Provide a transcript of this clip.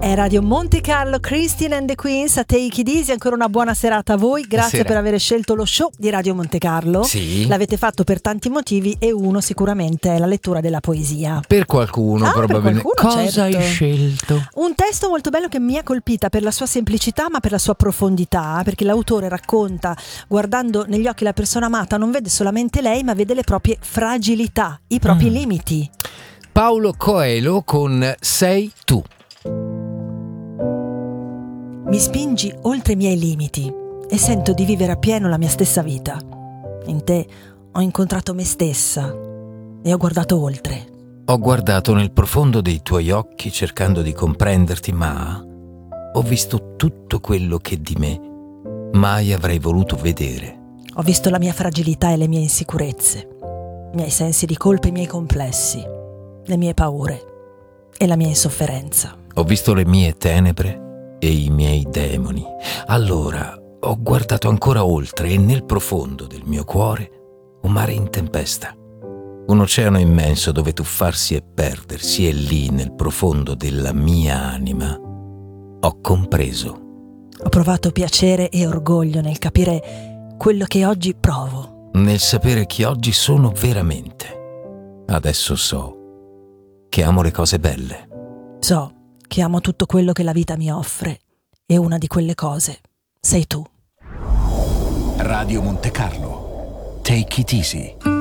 È Radio Monte Carlo, Christine and the Queens a Take It Easy. Ancora una buona serata a voi. Grazie per aver scelto lo show di Radio Monte Carlo. Sì. L'avete fatto per tanti motivi e uno sicuramente è la lettura della poesia. Per qualcuno probabilmente. Per qualcuno, cosa certo. hai scelto? Un testo molto bello che mi ha colpita per la sua semplicità ma per la sua profondità, perché l'autore racconta, guardando negli occhi la persona amata, non vede solamente lei ma vede le proprie fragilità, i propri limiti. Paulo Coelho con Sei tu. Mi spingi oltre i miei limiti e sento di vivere appieno la mia stessa vita. In te ho incontrato me stessa e ho guardato oltre. Ho guardato nel profondo dei tuoi occhi cercando di comprenderti, ma ho visto tutto quello che di me mai avrei voluto vedere. Ho visto la mia fragilità e le mie insicurezze, i miei sensi di colpa e i miei complessi, le mie paure e la mia insofferenza. Ho visto le mie tenebre e i miei demoni. Allora ho guardato ancora oltre e nel profondo del mio cuore un mare in tempesta, un oceano immenso dove tuffarsi e perdersi, e lì nel profondo della mia anima ho compreso. Ho provato piacere e orgoglio nel capire quello che oggi provo, nel sapere chi oggi sono veramente. Adesso so che amo le cose belle. So che amo tutto quello che la vita mi offre e una di quelle cose sei tu. Radio Monte Carlo. Take it easy.